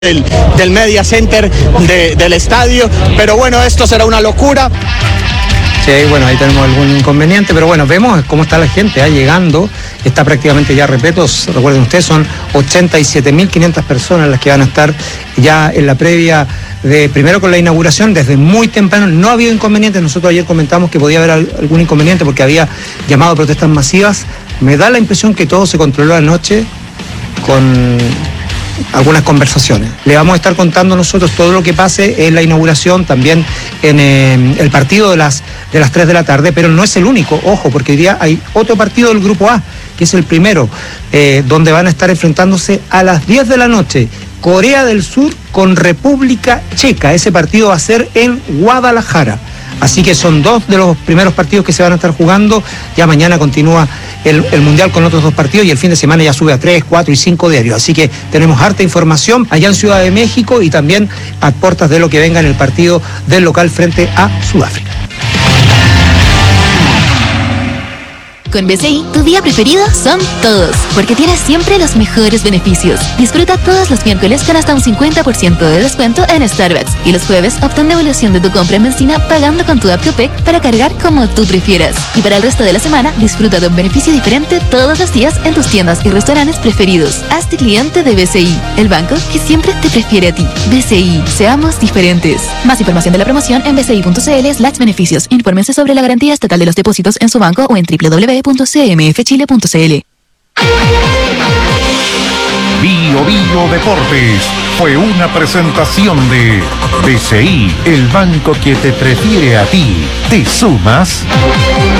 del Media Center del estadio, pero bueno, esto será una locura. Sí, bueno, ahí tenemos algún inconveniente, pero bueno, vemos cómo está la gente llegando, está prácticamente ya repleto. Recuerden ustedes, son 87.500 personas las que van a estar ya en la previa de, primero con la inauguración, desde muy temprano. No ha habido inconvenientes, nosotros ayer comentamos que podía haber algún inconveniente porque había llamado a protestas masivas. Me da la impresión que todo se controló anoche con algunas conversaciones. Le vamos a estar contando nosotros todo lo que pase en la inauguración, también en el partido de las 3 de la tarde, pero no es el único, ojo, porque hoy día hay otro partido del Grupo A, que es el primero, donde van a estar enfrentándose a las 10 de la noche, Corea del Sur con República Checa. Ese partido va a ser en Guadalajara. Así que son dos de los primeros partidos que se van a estar jugando. Ya mañana continúa el Mundial con otros dos partidos y el fin de semana ya sube a 3, 4 y 5 diarios. Así que tenemos harta información allá en Ciudad de México y también a puertas de lo que venga en el partido del local frente a Sudáfrica. Con BCI, tu día preferido son todos, porque tienes siempre los mejores beneficios. Disfruta todos los miércoles con hasta un 50% de descuento en Starbucks. Y los jueves, obtén devolución de tu compra en benzina pagando con tu app Copec para cargar como tú prefieras. Y para el resto de la semana, disfruta de un beneficio diferente todos los días en tus tiendas y restaurantes preferidos. Hazte cliente de BCI, el banco que siempre te prefiere a ti. BCI, seamos diferentes. Más información de la promoción en bci.cl/beneficios. Infórmense sobre la garantía estatal de los depósitos en su banco o en www.cmfchile.cl. Bio Bio Deportes fue una presentación de BCI, el banco que te prefiere a ti. ¿Te sumas?